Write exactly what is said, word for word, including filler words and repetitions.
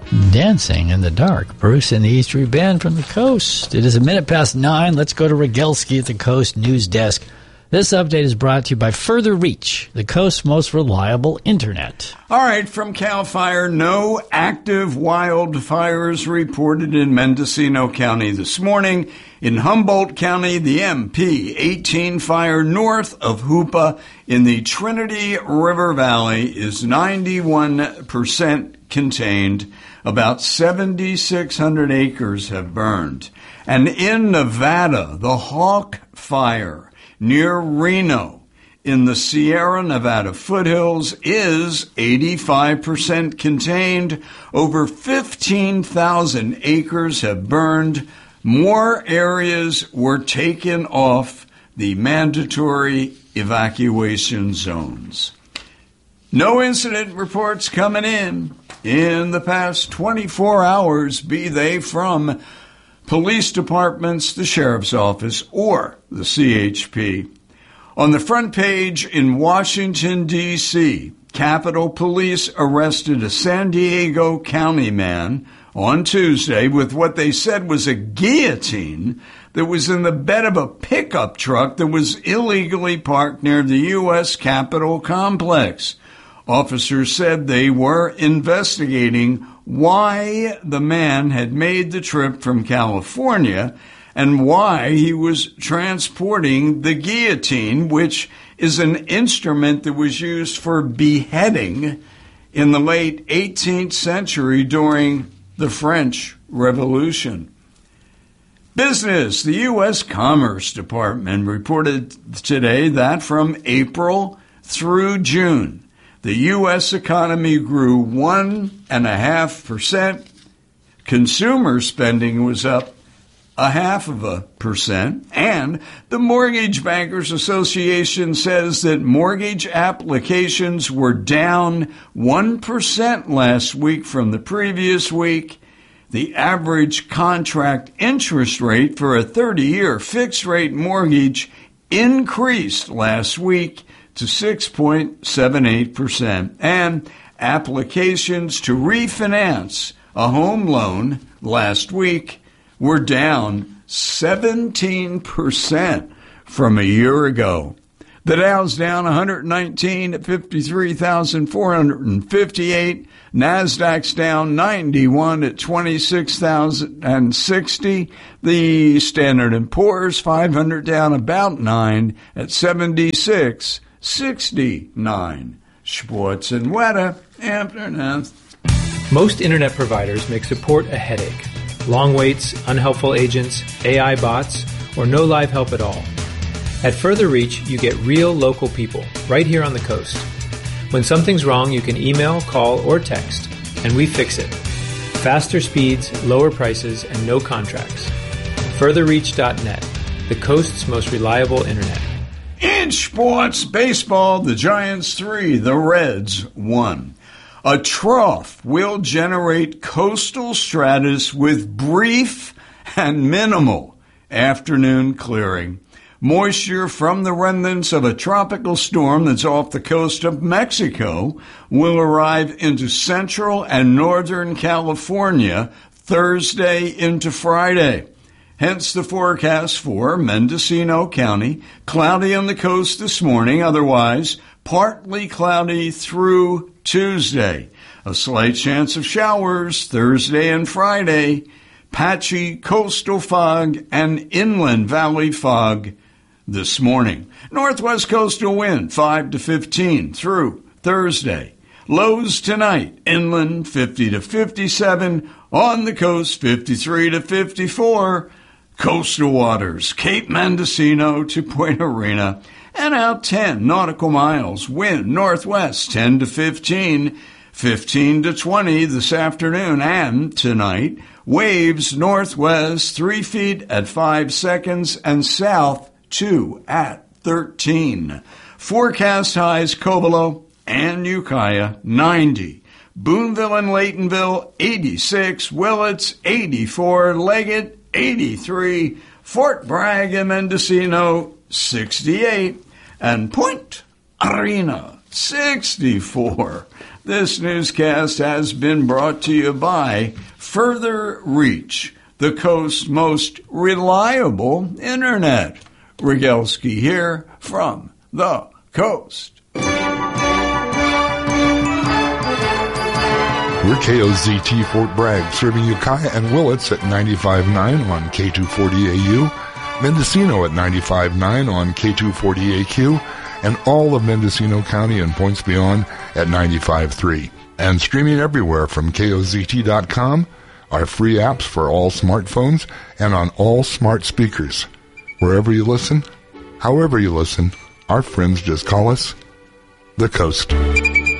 Dancing in the Dark, Bruce and the E Street Band from the Coast. It is a minute past nine. Let's go to Rogelski at the Coast News Desk. This update is brought to you by Further Reach, the Coast's most reliable internet. All right, from CAL FIRE, no active wildfires reported in Mendocino County this morning. In Humboldt County, the M P eighteen fire north of Hoopa in the Trinity River Valley is ninety-one percent contained. About seven thousand six hundred acres have burned. And in Nevada, the Hawk Fire near Reno in the Sierra Nevada foothills is eighty-five percent contained. Over fifteen thousand acres have burned. More areas were taken off the mandatory evacuation zones. No incident reports coming in in the past twenty-four hours, be they from police departments, the sheriff's office, or the C H P. On the front page in Washington, D C, Capitol Police arrested a San Diego County man on Tuesday with what they said was a guillotine that was in the bed of a pickup truck that was illegally parked near the U S Capitol complex. Officers said they were investigating why the man had made the trip from California and why he was transporting the guillotine, which is an instrument that was used for beheading in the late eighteenth century during the French Revolution. Business. The U S Commerce Department reported today that from April through June, the U S economy grew one and a half percent. Consumer spending was up a half of a percent. And the Mortgage Bankers Association says that mortgage applications were down one percent last week from the previous week. The average contract interest rate for a thirty-year fixed-rate mortgage increased last week to six point seven eight percent, and applications to refinance a home loan last week were down seventeen percent from a year ago. The Dow's down one hundred nineteen at fifty-three thousand four hundred fifty-eight. NASDAQ's down ninety-one at twenty-six thousand sixty. The Standard and Poor's five hundred down about nine at seventy-six sixty-nine. Sports and weather afternoon. Most internet providers make support a headache. Long waits, unhelpful agents, A I bots, or no live help at all. At Further Reach, you get real local people right here on the coast. When something's wrong, you can email, call, or text, and we fix it. Faster speeds, lower prices, and no contracts. further reach dot net, the coast's most reliable internet. In sports, baseball, the Giants three, the Reds one. A trough will generate coastal stratus with brief and minimal afternoon clearing. Moisture from the remnants of a tropical storm that's off the coast of Mexico will arrive into central and northern California Thursday into Friday. Hence the forecast for Mendocino County. Cloudy on the coast this morning, otherwise partly cloudy through Tuesday. A slight chance of showers Thursday and Friday. Patchy coastal fog and inland valley fog this morning. Northwest coastal wind five to fifteen through Thursday. Lows tonight, inland fifty to fifty-seven, on the coast fifty-three to fifty-four. Coastal waters, Cape Mendocino to Point Arena, and out ten nautical miles. Wind northwest ten to fifteen, fifteen to twenty this afternoon and tonight. Waves northwest three feet at five seconds and south two at thirteen. Forecast highs Covelo and Ukiah ninety. Boonville and Laytonville eighty-six. Willits eighty-four. Leggett eighty-three. Fort Bragg and Mendocino sixty-eight. And Point Arena sixty-four. This newscast has been brought to you by Further Reach, the coast's most reliable internet. Rogalski here from the coast. We're K O Z T Fort Bragg, serving Ukiah and Willits at ninety-five point nine on K two forty A U, Mendocino at ninety-five point nine on K two forty A Q, and all of Mendocino County and points beyond at ninety-five point three. And streaming everywhere from K O Z T dot com, our free apps for all smartphones and on all smart speakers. Wherever you listen, however you listen, our friends just call us the Coast.